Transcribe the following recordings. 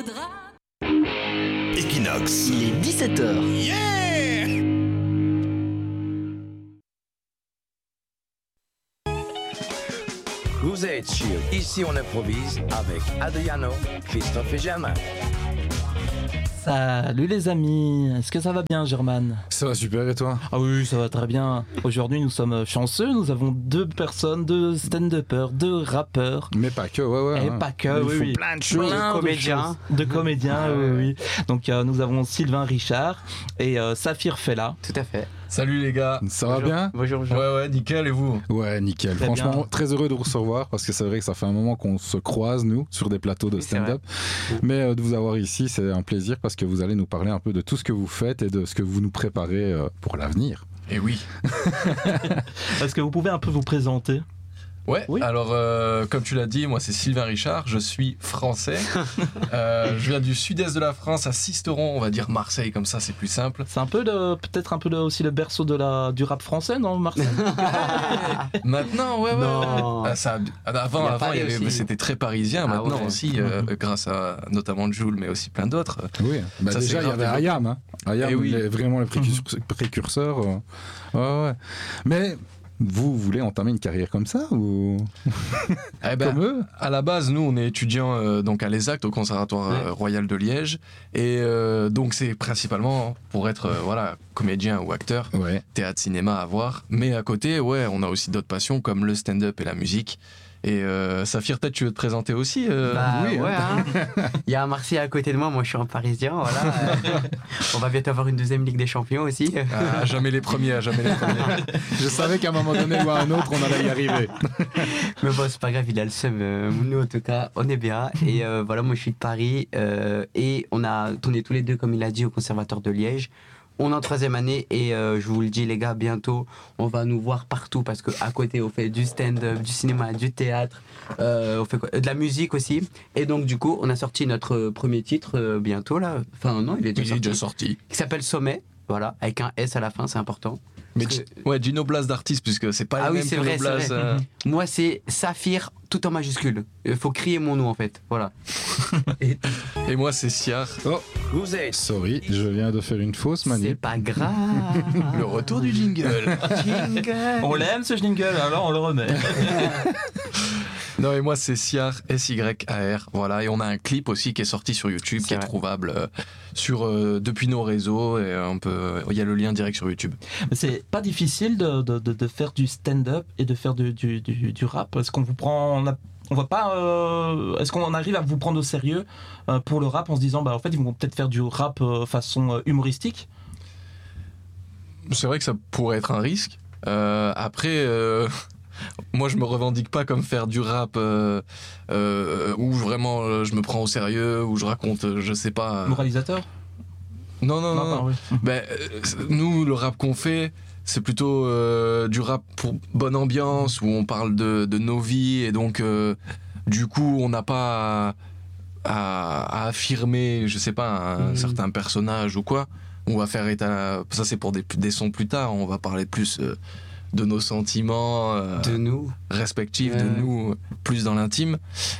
faudra. Equinox. Il est 17h. Yeah! Vous êtes sur Ici on improvise avec Adriano, Christophe et Germain. Salut les amis, est-ce que ça va bien Germain? Ça va super et toi? Ah oui, ça va très bien. Aujourd'hui nous sommes chanceux, nous avons deux personnes, deux stand-uppers, deux rappeurs. Mais pas que, ouais. Et pas que, Ils font oui. plein de choses. Plein de comédiens, oui. Donc nous avons Sylvain Richard et Saphir Fella. Tout à fait. Salut les gars. Ça va bien? Bonjour. Ouais, nickel, et vous? Ouais, nickel. Très Franchement, bien. très heureux de vous recevoir parce que c'est vrai que ça fait un moment qu'on se croise, nous, sur des plateaux de Oui, c'est stand-up. Mais de vous avoir ici, c'est un plaisir parce que vous allez nous parler un peu de tout ce que vous faites et de ce que vous nous préparez pour l'avenir. Et oui. Est-ce que vous pouvez un peu vous présenter? Ouais, Oui. alors comme tu l'as dit, moi c'est Sylvain Richard, je suis français. Je viens du sud-est de la France, à Sisteron, on va dire Marseille, comme ça c'est plus simple. C'est un peu peut-être un peu aussi le berceau du rap français, non Marseille? Maintenant, ouais. Non. Avant, Il y a Paris aussi. c'était très parisien, Ah maintenant ouais. aussi, grâce à notamment Jul, mais aussi plein d'autres. Oui, bah Ça, c'est déjà il y grave avait développé. Ayam. Hein. Ayam, Eh oui. il est vraiment le précurseur. Ouais. Mais vous voulez entamer une carrière comme ça ou Eh ben, comme eux? à la base, nous, on est étudiants donc à l'ESACT, au Conservatoire Royal de Liège. Et donc, c'est principalement pour être comédien ou acteur, Ouais. théâtre, cinéma à voir. Mais à côté, ouais, on a aussi d'autres passions comme le stand-up et la musique. Et Saphir, peut-être tu veux te présenter aussi Oui, oui, hein. Il y a un Marseille à côté de moi je suis un Parisien, voilà. On va bientôt avoir une deuxième Ligue des Champions aussi. À jamais les premiers. Je savais qu'à un moment donné ou à un autre, on allait y arriver. Mais bon, c'est pas grave, il a le seum. Nous, en tout cas, on est bien. Et voilà, moi je suis de Paris. Et on a tourné tous les deux, comme il a dit, au Conservatoire de Liège. On est en 3e année et je vous le dis les gars, bientôt on va nous voir partout parce qu'à côté on fait du stand-up, du cinéma, du théâtre, on fait de la musique aussi. Et donc du coup on a sorti notre premier titre bientôt là, enfin non il est déjà sorti, qui s'appelle Sommet, voilà, avec un S à la fin, c'est important. Mais Parce ouais, du noblesse d'artiste, puisque c'est pas Ah les oui, mêmes c'est que vrai, noblesse. c'est vrai. Moi c'est Saphir tout en majuscule, il faut crier mon nom en fait, voilà. Et moi, c'est Siar. Oh, Vous êtes sorry, je viens de faire une fausse C'est manip. pas grave. Le retour du jingle. On l'aime ce jingle, alors on le remet. Non, et moi, c'est Siar, S-Y-A-R. Voilà, et on a un clip aussi qui est sorti sur YouTube, C'est qui est vrai. trouvable depuis nos réseaux. Et il y a le lien direct sur YouTube. Mais c'est pas difficile de faire du stand-up et de faire du rap. Est-ce qu'on vous prend, on va pas, est-ce qu'on arrive à vous prendre au sérieux pour le rap en se disant, bah en fait ils vont peut-être faire du rap façon humoristique? C'est vrai que ça pourrait être un risque. Après, moi, je me revendique pas comme faire du rap où vraiment je me prends au sérieux, où je raconte, je sais pas. Moralisateur? Non. pardon, oui. Ben, nous, le rap qu'on fait, c'est plutôt du rap pour bonne ambiance, où on parle de nos vies, et donc, du coup, on n'a pas à affirmer, je sais pas, un certain personnage ou quoi. On va faire état. Ça, c'est pour des sons plus tard, on va parler plus de nos sentiments De nous. respectifs, de nous, plus dans l'intime.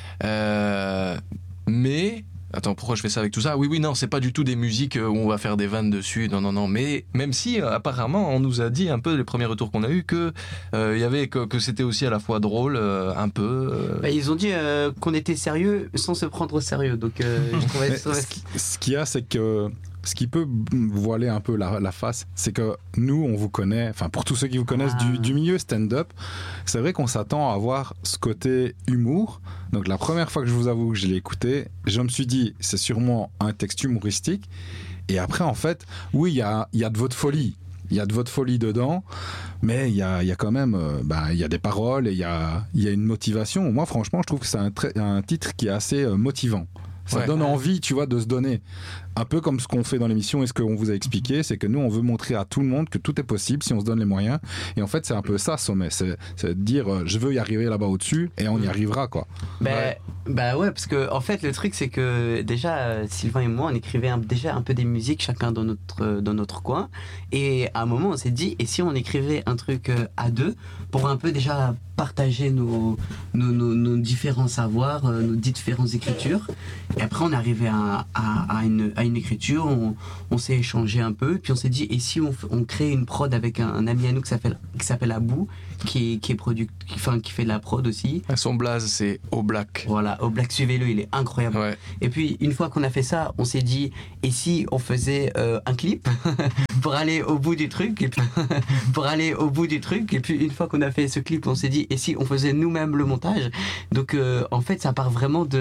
Mais. Attends, pourquoi je fais ça avec tout ça? Oui, non, c'est pas du tout des musiques où on va faire des vannes dessus. Non. Mais même si, apparemment, on nous a dit un peu, les premiers retours qu'on a eu, que c'était aussi à la fois drôle, un peu. Bah, ils ont dit qu'on était sérieux sans se prendre au sérieux. Donc, je trouvais Mais ça. ce qu'il y a, c'est que ce qui peut voiler un peu la face, c'est que nous, on vous connaît, enfin pour tous ceux qui vous connaissent du milieu stand-up, c'est vrai qu'on s'attend à avoir ce côté humour. Donc la première fois que je vous avoue que je l'ai écouté, je me suis dit, c'est sûrement un texte humoristique. Et après, en fait, oui, il y a de votre folie. Il y a de votre folie dedans, mais il y a quand même il y a des paroles et il y a une motivation. Moi, franchement, je trouve que c'est un titre qui est assez motivant. Ça donne envie, tu vois, de se donner. Un peu comme ce qu'on fait dans l'émission et ce qu'on vous a expliqué, c'est que nous, on veut montrer à tout le monde que tout est possible si on se donne les moyens. Et en fait, c'est un peu ça, Sommet. C'est de dire, je veux y arriver là-bas au-dessus et on y arrivera, quoi. Bah ouais, parce que en fait, le truc, c'est que déjà, Sylvain et moi, on écrivait déjà un peu des musiques, chacun dans notre coin. Et à un moment, on s'est dit, et si on écrivait un truc à deux, pour un peu déjà partager nos différents savoirs, nos différentes écritures. Et après, on est arrivé à une écriture, on s'est échangé un peu, puis on s'est dit, et si on crée une prod avec un ami à nous qui s'appelle Abou, qui fait de la prod aussi. Son blaze, c'est Oblak. Voilà, Oblak, suivez-le, il est incroyable. Ouais. Et puis, une fois qu'on a fait ça, on s'est dit, et si on faisait un clip pour aller au bout du truc, et puis, et puis une fois qu'on a fait ce clip, on s'est dit, et si on faisait nous-mêmes le montage. Donc, en fait, ça part vraiment